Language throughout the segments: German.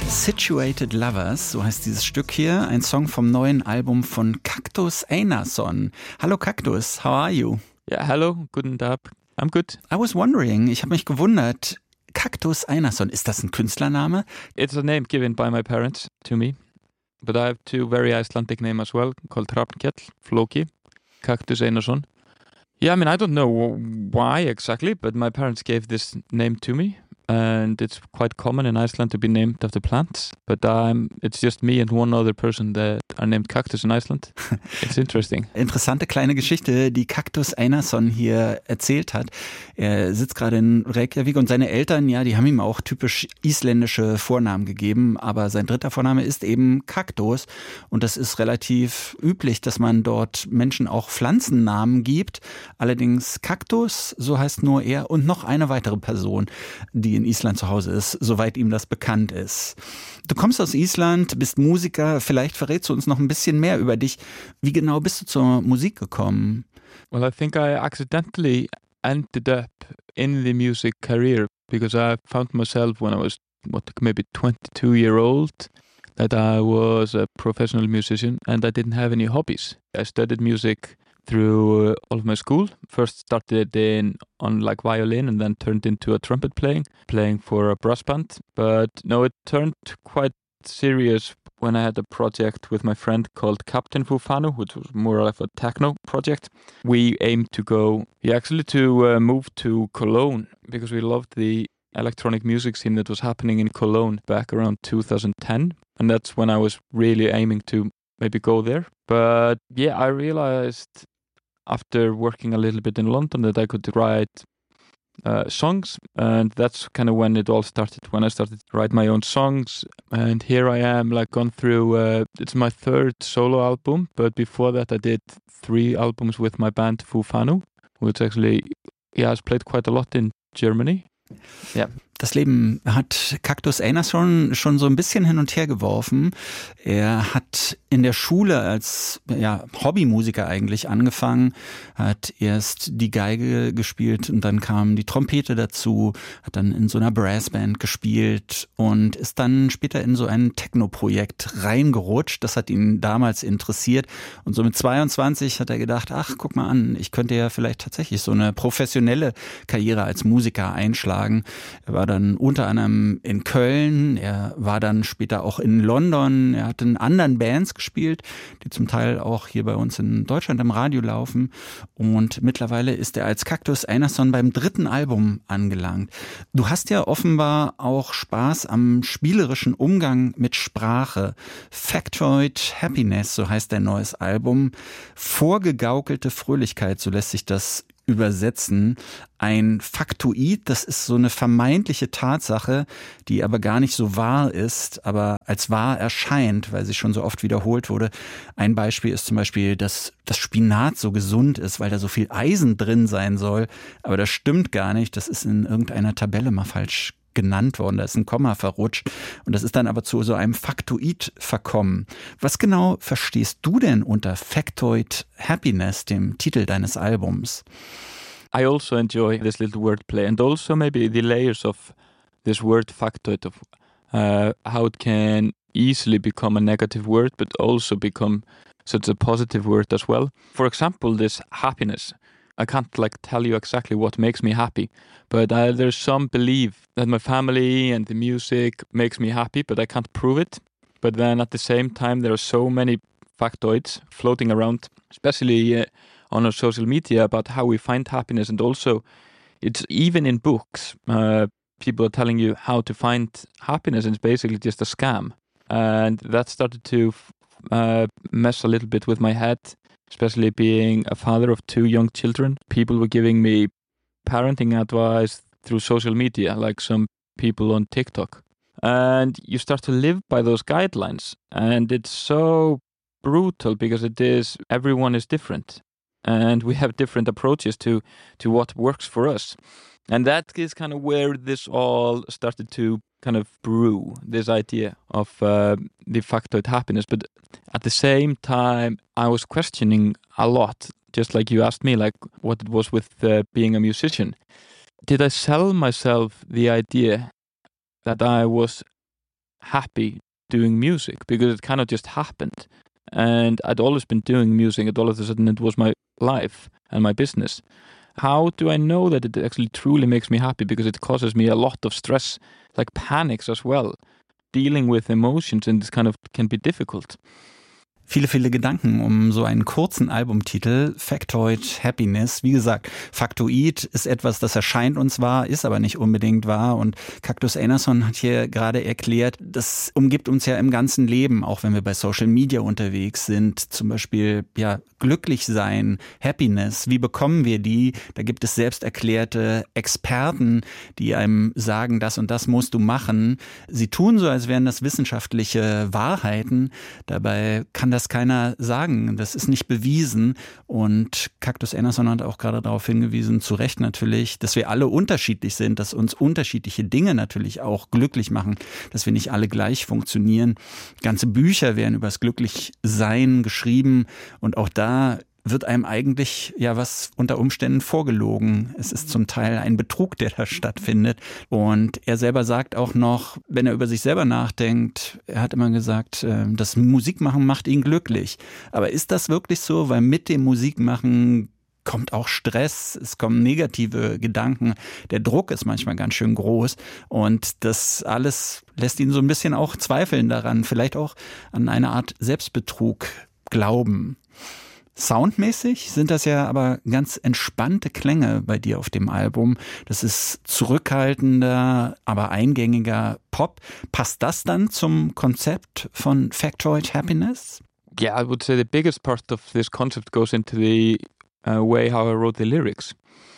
Situated Lovers, so heißt dieses Stück hier, ein Song vom neuen Album von Kaktus Einarsson. Hallo Kaktus, how are you? Yeah, hello, guten Tag. I'm good. I was wondering, ich habe mich gewundert, Kaktus Einarsson, ist das ein Künstlername? It's a name given by my parents to me, but I have two very Icelandic names as well, called Hrafnkell, Floki, Kaktus Einarsson. Yeah, I mean, I don't know why exactly, but my parents gave this name to me. And it's quite common in Iceland to be named after plants, but it's just me and one other person that are named Cactus in Iceland. It's interesting. Interessante kleine Geschichte, die Kaktus Einarsson hier erzählt hat. Er sitzt gerade in Reykjavik und seine Eltern, ja, die haben ihm auch typisch isländische Vornamen gegeben, aber sein dritter Vorname ist eben Kaktus und das ist relativ üblich, dass man dort Menschen auch Pflanzennamen gibt. Allerdings Kaktus, so heißt nur er und noch eine weitere Person, die in Island zu Hause ist, soweit ihm das bekannt ist. Du kommst aus Island, bist Musiker, vielleicht verrätst du uns noch ein bisschen mehr über dich. Wie genau bist du zur Musik gekommen? Well, I think I accidentally ended up in the music career because I found myself when I was maybe 22-year-old that I was a professional musician and I didn't have any hobbies. I studied music through all of my school. First started on like violin and then turned into a trumpet playing for a brass band. But no, it turned quite serious when I had a project with my friend called Captain Fufanu, which was more like a techno project. We aimed to move to Cologne because we loved the electronic music scene that was happening in Cologne back around 2010. And that's when I was really aiming to maybe go there. But yeah, I realized after working a little bit in London that I could write songs, and that's kind of when it all started, when I started to write my own songs. And here I am, like gone through, it's my third solo album, but before that I did 3 albums with my band Fufanu, which actually has played quite a lot in Germany. Yeah. Das Leben hat Kaktus Einarsson schon so ein bisschen hin und her geworfen. Er hat in der Schule als Hobbymusiker eigentlich angefangen, hat erst die Geige gespielt und dann kam die Trompete dazu, hat dann in so einer Brassband gespielt und ist dann später in so ein Techno-Projekt reingerutscht. Das hat ihn damals interessiert und so mit 22 hat er gedacht, ach, guck mal an, ich könnte ja vielleicht tatsächlich so eine professionelle Karriere als Musiker einschlagen. Er war dann unter anderem in Köln, er war dann später auch in London, er hat in anderen Bands gespielt, die zum Teil auch hier bei uns in Deutschland im Radio laufen und mittlerweile ist er als Kaktus Einarsson beim 3. Album angelangt. Du hast ja offenbar auch Spaß am spielerischen Umgang mit Sprache. Factoid Happiness, so heißt dein neues Album. Vorgegaukelte Fröhlichkeit, so lässt sich das übersetzen. Ein Faktoid, das ist so eine vermeintliche Tatsache, die aber gar nicht so wahr ist, aber als wahr erscheint, weil sie schon so oft wiederholt wurde. Ein Beispiel ist zum Beispiel, dass das Spinat so gesund ist, weil da so viel Eisen drin sein soll, aber das stimmt gar nicht, das ist in irgendeiner Tabelle mal falsch genannt worden, da ist ein Komma verrutscht und das ist dann aber zu so einem Faktoid verkommen. Was genau verstehst du denn unter Factoid Happiness, dem Titel deines Albums? I also enjoy this little wordplay and also maybe the layers of this word factoid of how it can easily become a negative word but also become such a positive word as well. For example, this happiness. I can't tell you exactly what makes me happy, but there's some belief that my family and the music makes me happy, but I can't prove it. But then at the same time, there are so many factoids floating around, especially on our social media, about how we find happiness. And also, it's even in books. People are telling you how to find happiness, and it's basically just a scam. And that started to mess a little bit with my head. Especially being a father of 2 young children. People were giving me parenting advice through social media, like some people on TikTok. And you start to live by those guidelines. And it's so brutal because everyone is different. And we have different approaches to what works for us. And that is kind of where this all started to kind of brew, this idea of the factoid happiness. But at the same time, I was questioning a lot, just like you asked me, like what it was with being a musician. Did I sell myself the idea that I was happy doing music because it kind of just happened. And I'd always been doing music, and all of a sudden it was my life and my business. How do I know that it actually truly makes me happy? Because it causes me a lot of stress, like panics as well. Dealing with emotions, and this kind of can be difficult. Viele, viele Gedanken um so einen kurzen Albumtitel, Factoid Happiness. Wie gesagt, Faktoid ist etwas, das erscheint uns wahr, ist aber nicht unbedingt wahr. Und Cactus Einarsson hat hier gerade erklärt, das umgibt uns ja im ganzen Leben, auch wenn wir bei Social Media unterwegs sind. Zum Beispiel, ja, glücklich sein, Happiness. Wie bekommen wir die? Da gibt es selbst erklärte Experten, die einem sagen, das und das musst du machen. Sie tun so, als wären das wissenschaftliche Wahrheiten. Dabei kann das keiner sagen. Das ist nicht bewiesen. Und Cactus Einarsson hat auch gerade darauf hingewiesen, zu Recht natürlich, dass wir alle unterschiedlich sind, dass uns unterschiedliche Dinge natürlich auch glücklich machen, dass wir nicht alle gleich funktionieren. Ganze Bücher werden übers Glücklichsein geschrieben und auch da wird einem eigentlich ja was unter Umständen vorgelogen. Es ist zum Teil ein Betrug, der da stattfindet. Und er selber sagt auch noch, wenn er über sich selber nachdenkt, er hat immer gesagt, das Musikmachen macht ihn glücklich. Aber ist das wirklich so? Weil mit dem Musikmachen kommt auch Stress, es kommen negative Gedanken, der Druck ist manchmal ganz schön groß und das alles lässt ihn so ein bisschen auch zweifeln daran, vielleicht auch an eine Art Selbstbetrug glauben. Soundmäßig sind das ja aber ganz entspannte Klänge bei dir auf dem Album. Das ist zurückhaltender, aber eingängiger Pop. Passt das dann zum Konzept von Factoid Happiness? Yeah, I would say the biggest part of this concept goes into the way how I wrote the lyrics.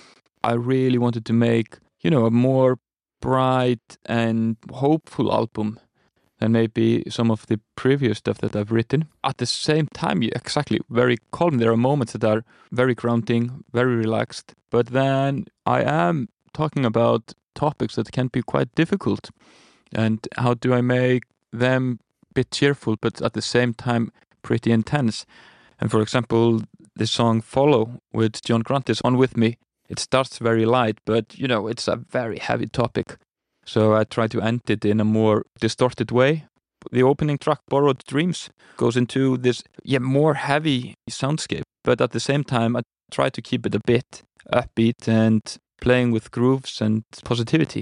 I really wanted to make, a more bright and hopeful album than maybe some of the previous stuff that I've written. At the same time, exactly, very calm. There are moments that are very grounding, very relaxed. But then I am talking about topics that can be quite difficult. And how do I make them a bit cheerful, but at the same time pretty intense? And for example, the song Follow with John Grant is on with me. It starts very light, but, it's a very heavy topic. So I try to end it in a more distorted way. The opening track, Borrowed Dreams, goes into this more heavy soundscape. But at the same time, I try to keep it a bit upbeat and playing with grooves and positivity.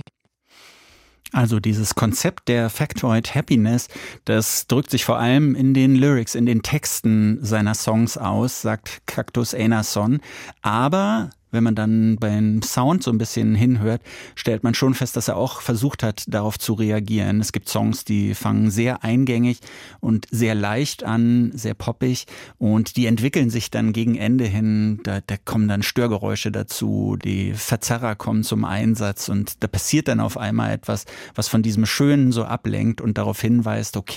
Also dieses Konzept der Factoid Happiness, das drückt sich vor allem in den Lyrics, in den Texten seiner Songs aus, sagt Cactus Einarsson. Aber wenn man dann beim Sound so ein bisschen hinhört, stellt man schon fest, dass er auch versucht hat, darauf zu reagieren. Es gibt Songs, die fangen sehr eingängig und sehr leicht an, sehr poppig und die entwickeln sich dann gegen Ende hin, da kommen dann Störgeräusche dazu, die Verzerrer kommen zum Einsatz und da passiert dann auf einmal etwas, was von diesem Schönen so ablenkt und darauf hinweist, okay,